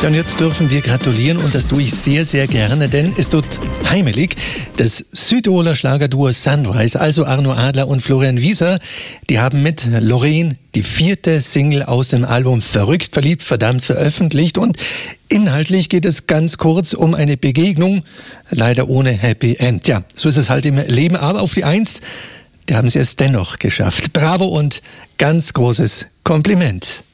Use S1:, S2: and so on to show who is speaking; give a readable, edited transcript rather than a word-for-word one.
S1: Ja, und jetzt dürfen wir gratulieren und das tue ich sehr, sehr gerne, denn es tut heimelig. Das Südtiroler Schlagerduo Sunrise, also Arno Adler und Florian Wieser, die haben mit Loreen die 4. Single aus dem Album Verrückt, verliebt, verdammt veröffentlicht und inhaltlich geht es ganz kurz um eine Begegnung, leider ohne Happy End. Ja, so ist es halt im Leben, aber auf die 1, die haben sie es dennoch geschafft. Bravo und ganz großes Kompliment.